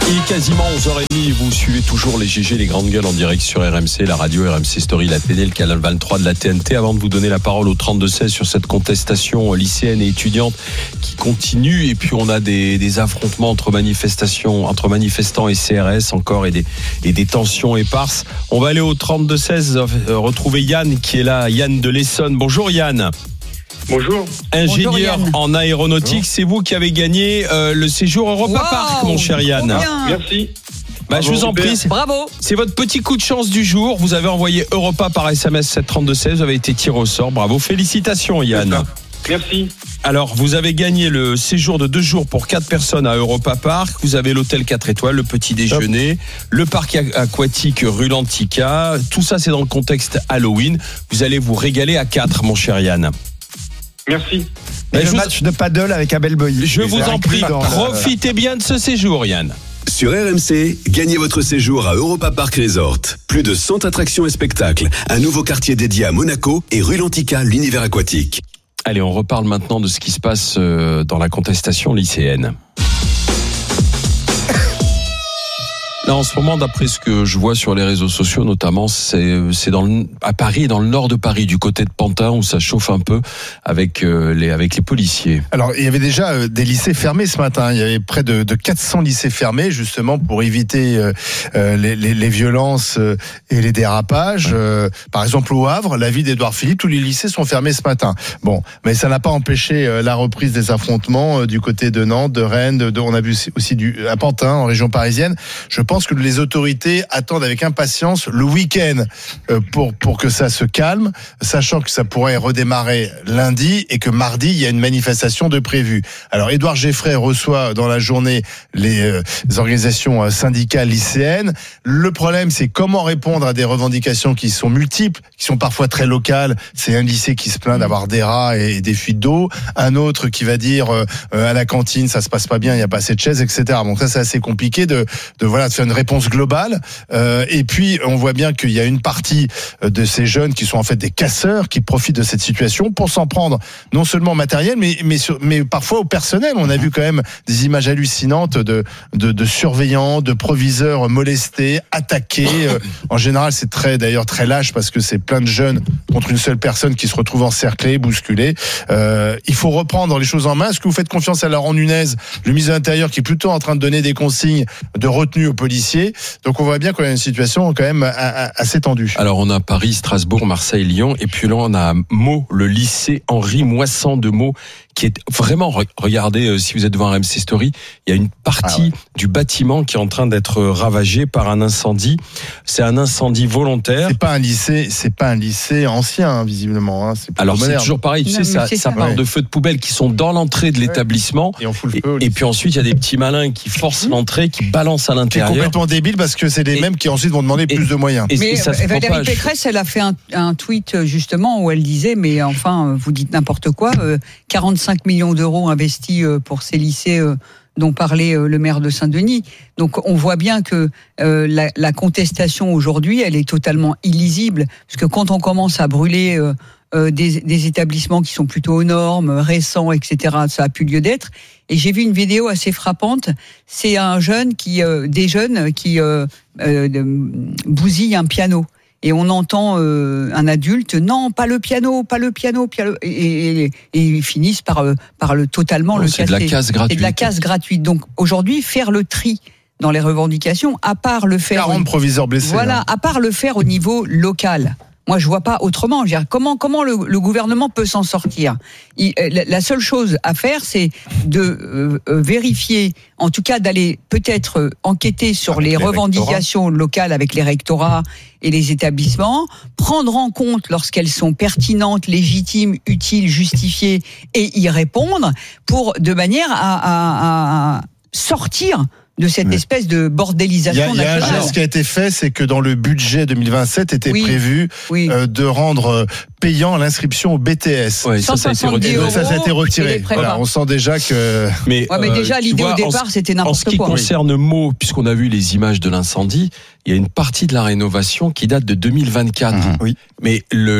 Il est quasiment 11h30, vous suivez toujours les GG, les grandes gueules en direct sur RMC, la radio, RMC Story, la télé, le canal 23 de la TNT. Avant de vous donner la parole au 32-16 sur cette contestation lycéenne et étudiante qui continue, et puis on a des affrontements entre manifestants et CRS encore, et des tensions éparses. On va aller au 32-16 retrouver Yann qui est là, Yann de l'Essonne. Bonjour Yann. Bonjour. Ingénieur en aéronautique, bonjour. C'est vous qui avez gagné le séjour Europa Park, mon cher Yann. Merci. Je vous en prie. Bravo. C'est votre petit coup de chance du jour. Vous avez envoyé Europa par SMS 732-16. Vous avez été tiré au sort. Bravo. Félicitations, Yann. Merci. Alors, vous avez gagné le séjour de 2 jours pour 4 personnes à Europa Park. Vous avez l'hôtel 4 étoiles, le petit déjeuner, le parc aquatique Rulantica. Tout ça, c'est dans le contexte Halloween. Vous allez vous régaler à 4, mon cher Yann. Merci. Le match de paddle avec Abel Boy. Je vous en prie, profitez bien de ce séjour, Yann. Sur RMC, gagnez votre séjour à Europa Park Resort. Plus de 100 attractions et spectacles, un nouveau quartier dédié à Monaco et Rulantica, l'univers aquatique. Allez, on reparle maintenant de ce qui se passe dans la contestation lycéenne. Là, en ce moment, d'après ce que je vois sur les réseaux sociaux, notamment, c'est à Paris, dans le nord de Paris, du côté de Pantin, où ça chauffe un peu avec les policiers. Alors, il y avait déjà des lycées fermés ce matin. Il y avait près de 400 lycées fermés, justement, pour éviter les violences et les dérapages. Par exemple, au Havre, la ville d'Édouard Philippe, tous les lycées sont fermés ce matin. Bon, mais ça n'a pas empêché la reprise des affrontements du côté de Nantes, de Rennes, on a vu aussi à Pantin, en région parisienne. Je pense que les autorités attendent avec impatience le week-end pour que ça se calme, sachant que ça pourrait redémarrer lundi et que mardi, il y a une manifestation de prévue. Alors, Édouard Geffray reçoit dans la journée les organisations syndicales lycéennes. Le problème, c'est comment répondre à des revendications qui sont multiples, qui sont parfois très locales. C'est un lycée qui se plaint d'avoir des rats et des fuites d'eau. Un autre qui va dire à la cantine, ça se passe pas bien, il n'y a pas assez de chaises, etc. Donc ça, c'est assez compliqué de faire une réponse globale. Et puis, on voit bien qu'il y a une partie de ces jeunes qui sont en fait des casseurs, qui profitent de cette situation pour s'en prendre non seulement au matériel, mais parfois au personnel. On a vu quand même des images hallucinantes de surveillants, de proviseurs molestés, attaqués. En général, c'est très lâche parce que c'est plein de jeunes contre une seule personne qui se retrouve encerclée, bousculée. Il faut reprendre les choses en main. Est-ce que vous faites confiance à Laurent Nunez, le ministre de l'Intérieur, qui est plutôt en train de donner des consignes de retenue aux policiers? Donc on voit bien qu'on a une situation quand même assez tendue. Alors on a Paris, Strasbourg, Marseille, Lyon, et puis là on a Meaux, le lycée Henri Moissan de Meaux, qui est vraiment, regardez, si vous êtes devant RMC Story, il y a une partie du bâtiment qui est en train d'être ravagée par un incendie. C'est un incendie volontaire. C'est pas un lycée ancien, visiblement. Alors c'est toujours pareil, tu sais, ça part de feux de poubelle qui sont dans l'entrée de l'établissement. Et on fout le feu. Et puis ensuite il y a des petits malins qui forcent l'entrée, qui balancent à l'intérieur. C'est complètement débile parce que c'est les mêmes qui ensuite vont demander plus de moyens. Mais Valérie Pécresse, elle a fait un tweet justement où elle disait, mais enfin, vous dites n'importe quoi, 45 millions d'euros investis pour ces lycées dont parlait le maire de Saint-Denis. Donc on voit bien que la contestation aujourd'hui, elle est totalement illisible, parce que quand on commence à brûler des établissements qui sont plutôt aux normes, récents, etc., ça a plus lieu d'être. Et j'ai vu une vidéo assez frappante. C'est des jeunes qui bousillent un piano. Et on entend un adulte, non, pas le piano, et ils finissent par totalement le casser. C'est de la casse gratuite. C'est de la casse gratuite. Donc aujourd'hui, faire le tri dans les revendications, à part le faire. 40 proviseurs blessés. Voilà, à part le faire au niveau local. Moi, je vois pas autrement. Je veux dire, comment le gouvernement peut s'en sortir? La seule chose à faire, c'est de vérifier, en tout cas d'aller peut-être enquêter sur les revendications locales avec les rectorats et les établissements, prendre en compte lorsqu'elles sont pertinentes, légitimes, utiles, justifiées, et y répondre de manière à sortir de cette espèce de bordélisation nationale. Il y a un geste qui a été fait, c'est que dans le budget 2027 était prévu de rendre payant l'inscription au BTS. Oui, ça a été retiré. Voilà, on sent déjà que... Mais déjà, l'idée au départ, c'était n'importe quoi. En ce qui concerne Meaux, puisqu'on a vu les images de l'incendie, il y a une partie de la rénovation qui date de 2024. Oui. Mais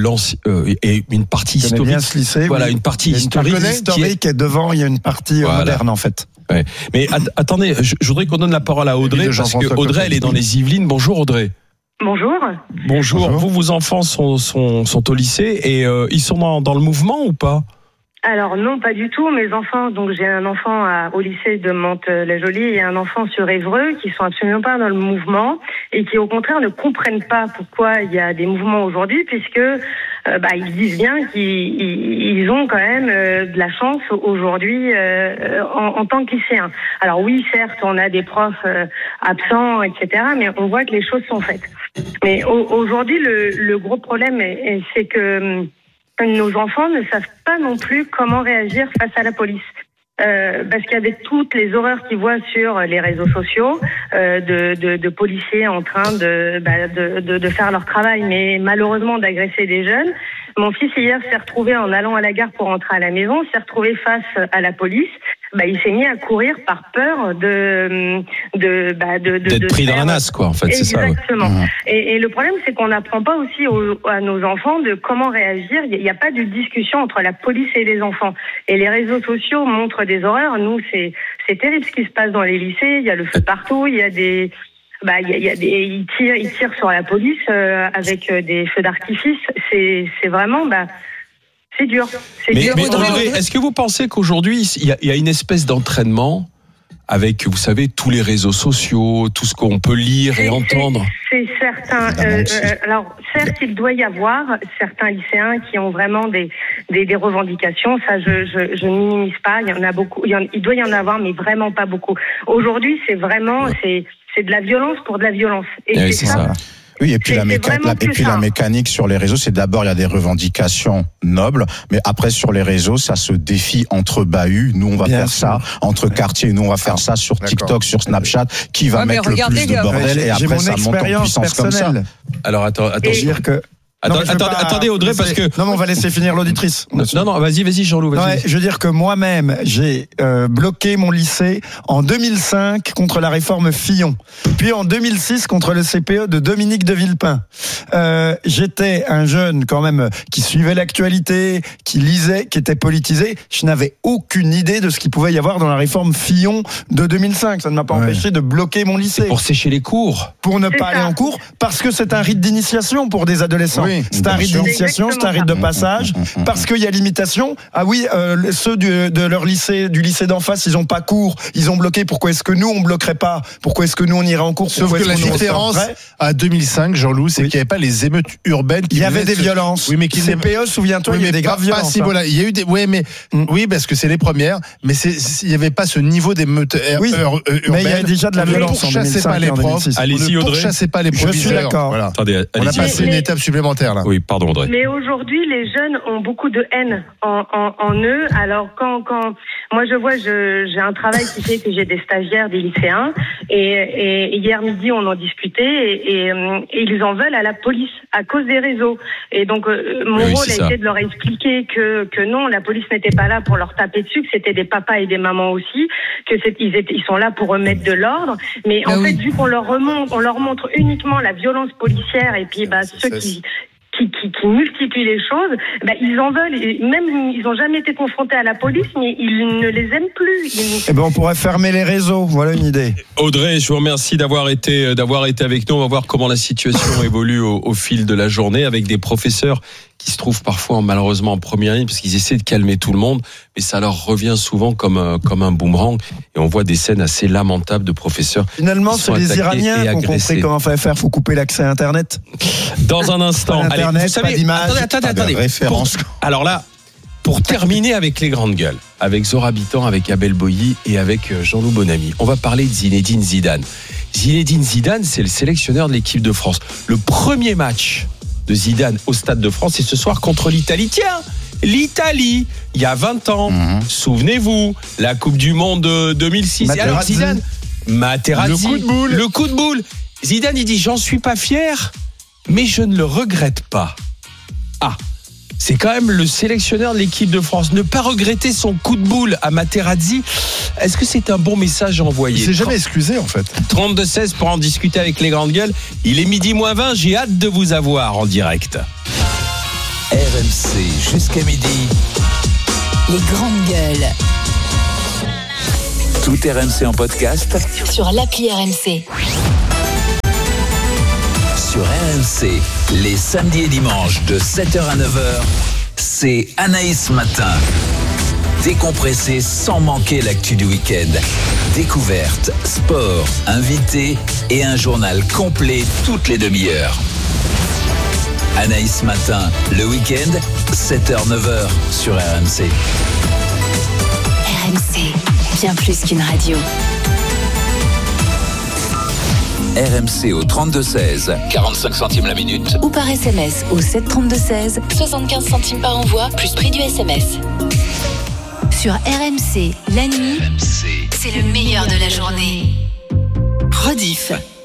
et une partie historique. Bien ce lycée, voilà, une partie historique. Historique et devant, il y a une partie moderne, en fait. Ouais. Mais attendez, je voudrais qu'on donne la parole à Audrey, parce que Audrey, elle est dans les Yvelines. Bonjour Audrey. Bonjour. Bonjour. Vos enfants sont au lycée et ils sont dans le mouvement ou pas ? Alors non, pas du tout. Mes enfants, donc j'ai un enfant au lycée de Mantes-la-Jolie et un enfant sur Évreux qui sont absolument pas dans le mouvement et qui au contraire ne comprennent pas pourquoi il y a des mouvements aujourd'hui, puisque ils disent bien qu'ils ont quand même de la chance aujourd'hui en tant que lycéens. Alors oui, certes, on a des profs absents, etc., mais on voit que les choses sont faites. Mais aujourd'hui, le gros problème, c'est que nos enfants ne savent pas non plus comment réagir face à la police. Parce qu'avec toutes les horreurs qu'ils voient sur les réseaux sociaux, de policiers en train de faire leur travail, mais malheureusement d'agresser des jeunes. Mon fils hier s'est retrouvé en allant à la gare pour rentrer à la maison, s'est retrouvé face à la police. Il s'est mis à courir par peur d'être pris dans la nasse, quoi. En fait, c'est ça. Exactement. Ouais. Et le problème, c'est qu'on n'apprend pas aussi à nos enfants de comment réagir. Il n'y a pas de discussion entre la police et les enfants. Et les réseaux sociaux montrent des horreurs. Nous, c'est terrible ce qui se passe dans les lycées. Il y a le feu partout. Il y a des ils tirent sur la police avec des feux d'artifice. C'est vraiment c'est dur. Mais Audrey, est-ce que vous pensez qu'aujourd'hui il y a une espèce d'entraînement avec, vous savez, tous les réseaux sociaux, tout ce qu'on peut lire et entendre? C'est certain. Alors certes, il doit y avoir certains lycéens qui ont vraiment des revendications. Ça, je ne minimise pas. Il y en a beaucoup. Il doit y en avoir, mais vraiment pas beaucoup. Aujourd'hui, c'est vraiment c'est de la violence pour de la violence. Et c'est ça. Oui, et puis la mécanique sur les réseaux, c'est d'abord il y a des revendications nobles, mais après sur les réseaux, ça se défie entre bahuts. Nous on va faire ça entre quartiers, nous on va faire ça sur TikTok, sur Snapchat, qui va mettre le plus de bordel et après ça monte en puissance comme ça. Alors attends, dire que attendez Audrey, parce que non, mais on va laisser finir l'auditrice. Non, vas-y Jean-Loup, vas-y. Ouais, je veux dire que moi-même, j'ai bloqué mon lycée en 2005 contre la réforme Fillon, puis en 2006 contre le CPE de Dominique de Villepin. J'étais un jeune quand même qui suivait l'actualité, qui lisait, qui était politisé. Je n'avais aucune idée de ce qu'il pouvait y avoir dans la réforme Fillon de 2005. Ça ne m'a pas empêché de bloquer mon lycée. Pour sécher les cours. Pour ne pas aller en cours, parce que c'est un rite d'initiation pour des adolescents. Oui, c'est un rite d'initiation, c'est un rite de passage, parce qu'il y a l'imitation. Ah oui, ceux de leur lycée, du lycée d'en face, ils n'ont pas cours, ils ont bloqué. Pourquoi est-ce que nous on bloquerait pas? Pourquoi est-ce que nous on irait en cours? Sauf que la différence à 2005, Jean-Loup, c'est qu'il n'y avait pas les émeutes urbaines. Il y avait des violences. Oui, mais qui CPE, souviens-toi, il y avait des graves violences. Il y a eu des, oui, parce que c'est les premières, mais il n'y avait pas ce niveau d'émeutes urbaines. Mais il y avait déjà de la violence en 2005 pas les profs. Allez-y Audrey. Ne pourchassez pas les proviseurs. Je suis d'accord. Voilà. Attendez, on a passé une étape supplémentaire. Là. Oui, pardon Audrey. Mais aujourd'hui, les jeunes ont beaucoup de haine en eux. Alors quand moi je vois, j'ai un travail qui fait que j'ai des stagiaires, des lycéens, et hier midi on en discutait et ils en veulent à la police à cause des réseaux. Et donc mon rôle a été de leur expliquer que non, la police n'était pas là pour leur taper dessus, que c'était des papas et des mamans aussi, que ils sont là pour remettre de l'ordre. Mais en fait, vu qu'on leur montre uniquement la violence policière et puis ceux qui multiplient les choses, ils en veulent. Même ils n'ont jamais été confrontés à la police, mais ils ne les aiment plus. On pourrait fermer les réseaux. Voilà une idée. Audrey, je vous remercie d'avoir été avec nous. On va voir comment la situation évolue au fil de la journée avec des professeurs qui se trouvent parfois malheureusement en première ligne parce qu'ils essaient de calmer tout le monde, mais ça leur revient souvent comme un boomerang. Et on voit des scènes assez lamentables de professeurs. Finalement, c'est les Iraniens qui ont compris comment faire. Faut couper l'accès à Internet. Dans un instant. Allez, Internet, vous savez, pas d'image, attendez. Alors là, pour terminer avec les grandes gueules, avec Zora Bitan, avec Abel Boilly et avec Jean-Loup Bonamy, on va parler de Zinedine Zidane. Zinedine Zidane, c'est le sélectionneur de l'équipe de France. Le premier match de Zidane au Stade de France, c'est ce soir contre l'Italie. Tiens, l'Italie, il y a 20 ans, souvenez-vous, la Coupe du Monde 2006. Materazzi. Et alors Zidane, Materazzi, le coup de boule. Zidane, il dit, j'en suis pas fier, mais je ne le regrette pas. Ah, c'est quand même le sélectionneur de l'équipe de France. Ne pas regretter son coup de boule à Materazzi, est-ce que c'est un bon message à envoyer? Il s'est jamais excusé en fait. 32-16 pour en discuter avec les grandes gueules. Il est 12:20, j'ai hâte de vous avoir en direct. RMC jusqu'à midi. Les grandes gueules. Tout RMC en podcast sur l'appli RMC. Sur RMC, les samedis et dimanches de 7h à 9h, c'est Anaïs Matin. Décompressé sans manquer l'actu du week-end. Découverte, sport, invités et un journal complet toutes les demi-heures. Anaïs Matin, le week-end, 7h-9h sur RMC. RMC, bien plus qu'une radio. RMC au 32-16, 45 centimes la minute. Ou par SMS au 732-16, 75 centimes par envoi, plus prix du SMS. Sur RMC, la nuit, c'est le meilleur de la journée. Rediff.